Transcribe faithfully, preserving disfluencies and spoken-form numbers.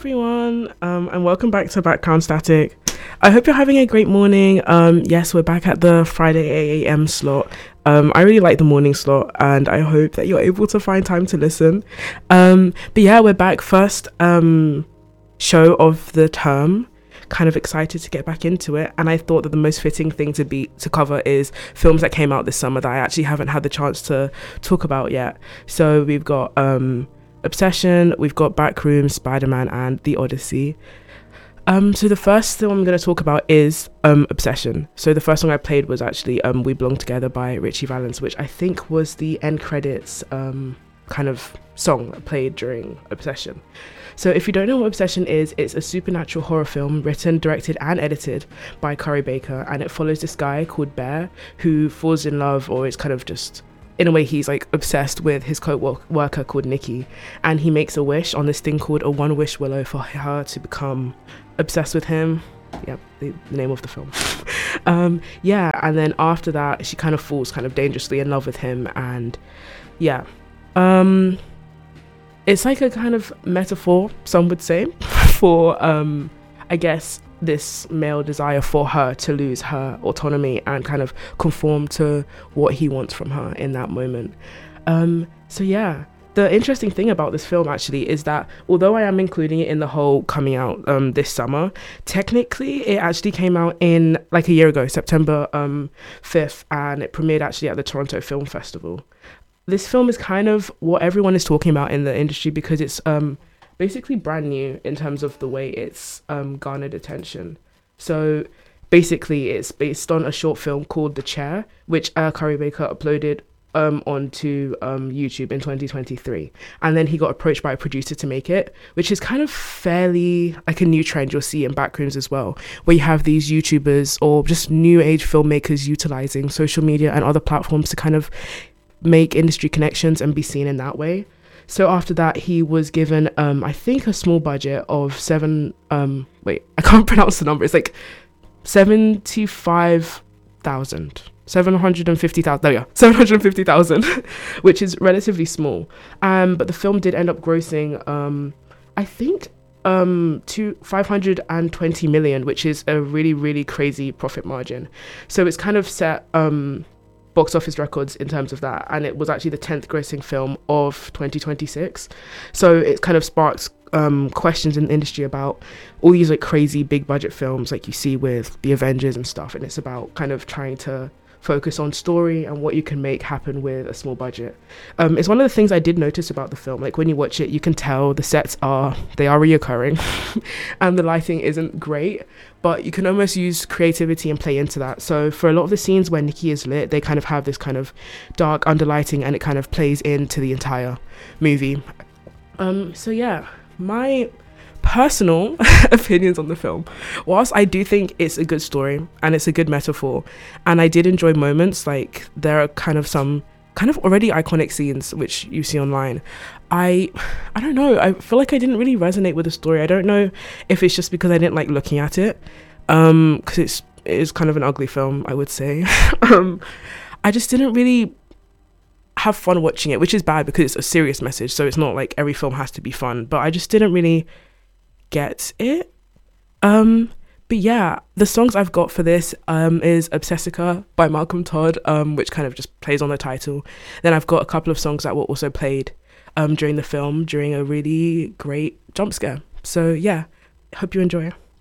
everyone, um, and welcome back to Background Static. I hope you're having a great morning. Um, yes, we're back at the Friday eight a.m. slot. Um, I really like the morning slot, and I hope that you're able to find time to listen. Um, but yeah, we're back, first um, show of the term. Kind of excited to get back into it, and I thought that the most fitting thing to be to cover is films that came out this summer that I actually haven't had the chance to talk about yet. So we've got um, Obsession, we've got Backroom, Spider-Man, and The Odyssey. Um, so the first film I'm going to talk about is um, Obsession. So the first song I played was actually um, We Belong Together by Richie Valens, which I think was the end credits um, kind of song played during Obsession. So if you don't know what Obsession is, it's a supernatural horror film written, directed and edited by Curry Baker, and it follows this guy called Bear who falls in love, or is kind of just, in a way, he's like obsessed with his co-worker called Nikki, and he makes a wish on this thing called a one wish willow for her to become obsessed with him. Yep, the, the name of the film. um, yeah, and then after that, she kind of falls kind of dangerously in love with him, and yeah. Um... It's like a kind of metaphor, some would say, for, um, I guess, this male desire for her to lose her autonomy and kind of conform to what he wants from her in that moment. Um, so yeah, the interesting thing about this film actually is that although I am including it in the whole coming out um, this summer, technically it actually came out in like a year ago, September um, fifth, and it premiered actually at the Toronto Film Festival. This film is kind of what everyone is talking about in the industry because it's um, basically brand new in terms of the way it's um, garnered attention. So basically it's based on a short film called The Chair, which uh, Curry Baker uploaded um, onto um, YouTube in twenty twenty-three. And then he got approached by a producer to make it, which is kind of fairly like a new trend you'll see in Backrooms as well, where you have these YouTubers or just new age filmmakers utilizing social media and other platforms to kind of make industry connections and be seen in that way. So after that, he was given um I think a small budget of seven um wait I can't pronounce the number, it's like seventy-five thousand seven hundred fifty thousand, there we go, seven hundred fifty thousand, which is relatively small, um but the film did end up grossing um I think um to five hundred twenty million, which is a really really crazy profit margin. So it's kind of set um box office records in terms of that, and it was actually the tenth grossing film of twenty twenty-six. So it kind of sparks um questions in the industry about all these like crazy big budget films like you see with the Avengers and stuff, and it's about kind of trying to focus on story and what you can make happen with a small budget. Um, it's one of the things I did notice about the film. Like when you watch it, you can tell the sets are, they are reoccurring and the lighting isn't great, but you can almost use creativity and play into that. So for a lot of the scenes where Nikki is lit, they kind of have this kind of dark underlighting and it kind of plays into the entire movie. Um, so yeah, my personal opinions on the film. Whilst I do think it's a good story and it's a good metaphor, and I did enjoy moments, like there are kind of some kind of already iconic scenes which you see online, I I don't know, I feel like I didn't really resonate with the story. I don't know if it's just because I didn't like looking at it, um because it's it is kind of an ugly film, I would say. um I just didn't really have fun watching it, which is bad because it's a serious message, so it's not like every film has to be fun, but I just didn't really get it. Um but yeah, the songs I've got for this um is Obsessica by Malcolm Todd, um which kind of just plays on the title. Then I've got a couple of songs that were also played um during the film during a really great jump scare. So yeah, hope you enjoy.